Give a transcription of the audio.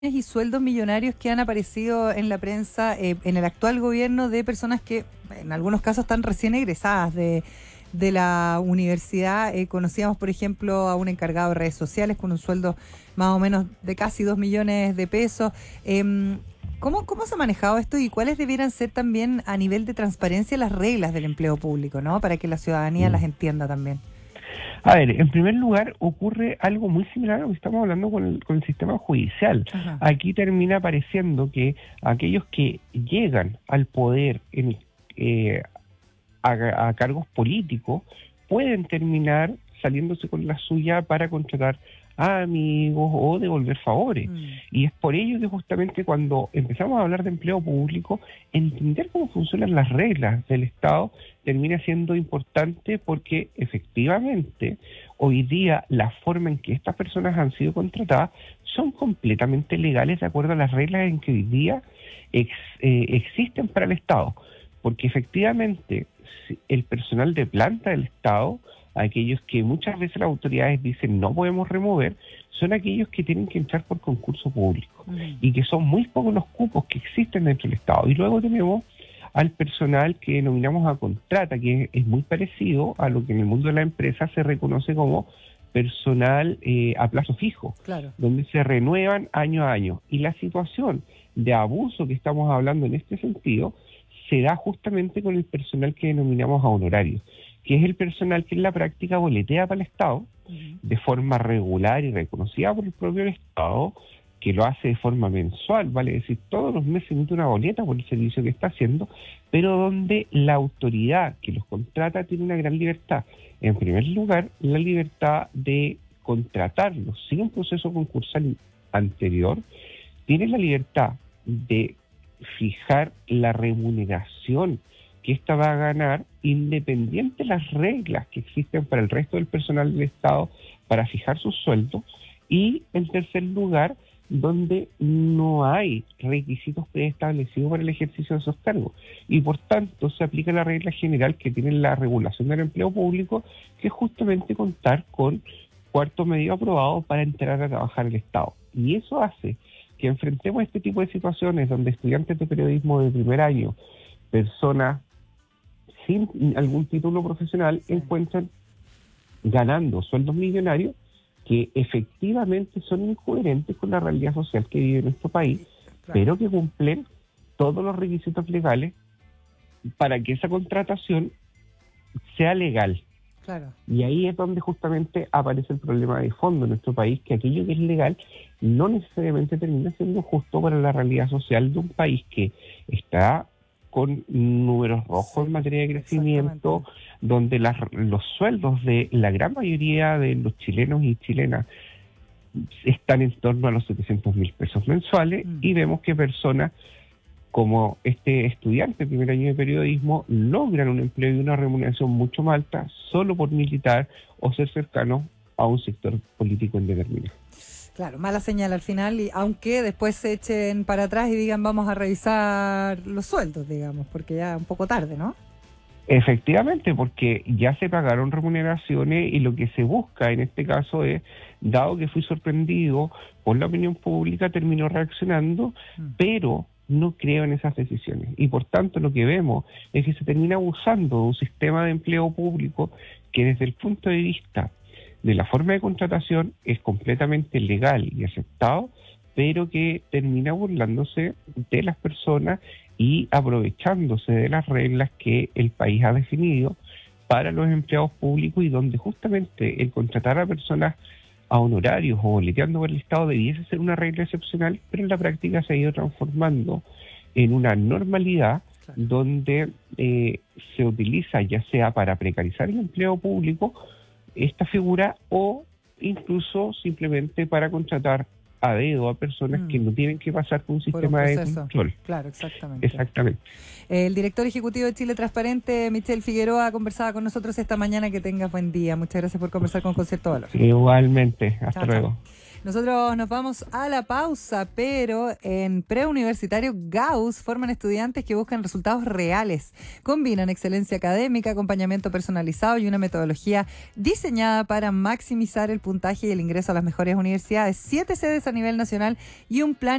Y sueldos millonarios que han aparecido en la prensa en el actual gobierno de personas que en algunos casos están recién egresadas de la universidad. Conocíamos, por ejemplo, a un encargado de redes sociales con un sueldo más o menos de casi 2 millones de pesos. ¿Cómo se ha manejado esto y cuáles debieran ser también a nivel de transparencia las reglas del empleo público, ¿no? Para que la ciudadanía las entienda también. A ver, en primer lugar, ocurre algo muy similar a lo que estamos hablando con el sistema judicial. Ajá. Aquí termina apareciendo que aquellos que llegan al poder a cargos políticos pueden terminar saliéndose con la suya para contratar a amigos o devolver favores. Y es por ello que justamente cuando empezamos a hablar de empleo público, entender cómo funcionan las reglas del Estado termina siendo importante, porque efectivamente hoy día la forma en que estas personas han sido contratadas son completamente legales de acuerdo a las reglas en que hoy día existen para el Estado, porque efectivamente el personal de planta del Estado, aquellos que muchas veces las autoridades dicen no podemos remover, son aquellos que tienen que entrar por concurso público y que son muy pocos los cupos que existen dentro del Estado. Y luego tenemos al personal que denominamos a contrata, que es muy parecido a lo que en el mundo de la empresa se reconoce como personal a plazo fijo, Claro. donde se renuevan año a año. Y la situación de abuso que estamos hablando en este sentido se da justamente con el personal que denominamos a honorarios, que es el personal que en la práctica boletea para el Estado de forma regular y reconocida por el propio Estado, que lo hace de forma mensual, vale decir, todos los meses emite una boleta por el servicio que está haciendo, pero donde la autoridad que los contrata tiene una gran libertad. En primer lugar, la libertad de contratarlos sin un proceso concursal anterior, tiene la libertad de fijar la remuneración que ésta va a ganar independiente de las reglas que existen para el resto del personal del Estado para fijar sus sueldos, y en tercer lugar, donde no hay requisitos preestablecidos para el ejercicio de esos cargos, y por tanto se aplica la regla general que tiene la regulación del empleo público, que es justamente contar con cuarto medio aprobado para entrar a trabajar en el Estado. Y eso hace que enfrentemos este tipo de situaciones donde estudiantes de periodismo de primer año, personas sin algún título profesional, encuentran ganando sueldos millonarios que efectivamente son incoherentes con la realidad social que vive nuestro país, pero que cumplen todos los requisitos legales para que esa contratación sea legal. Claro. Y ahí es donde justamente aparece el problema de fondo en nuestro país, que aquello que es legal no necesariamente termina siendo justo para la realidad social de un país que está con números rojos en materia de crecimiento, donde los sueldos de la gran mayoría de los chilenos y chilenas están en torno a los 700.000 pesos mensuales, y vemos que personas como este estudiante de primer año de periodismo logran un empleo y una remuneración mucho más alta solo por militar o ser cercano a un sector político indeterminado. Claro, mala señal al final, y aunque después se echen para atrás y digan vamos a revisar los sueldos, digamos, porque ya es un poco tarde, ¿no? Efectivamente, porque ya se pagaron remuneraciones y lo que se busca en este caso es, dado que fui sorprendido por la opinión pública, terminó reaccionando, pero no creo en esas decisiones. Y por tanto lo que vemos es que se termina abusando de un sistema de empleo público que desde el punto de vista de la forma de contratación es completamente legal y aceptado, pero que termina burlándose de las personas y aprovechándose de las reglas que el país ha definido para los empleados públicos, y donde justamente el contratar a personas a honorarios o boleteando por el Estado debiese ser una regla excepcional, pero en la práctica se ha ido transformando en una normalidad donde se utiliza, ya sea para precarizar el empleo público, esta figura, o incluso simplemente para contratar a dedo a personas que no tienen que pasar por un sistema de control. Claro, exactamente. Exactamente. El director ejecutivo de Chile Transparente, Michel Figueroa, conversaba con nosotros esta mañana. Que tengas buen día. Muchas gracias por conversar con Concierto Valor. Igualmente. Hasta luego. Chao. Nosotros nos vamos a la pausa, pero en preuniversitario Gauss forman estudiantes que buscan resultados reales. Combinan excelencia académica, acompañamiento personalizado y una metodología diseñada para maximizar el puntaje y el ingreso a las mejores universidades. 7 sedes a nivel nacional y un plan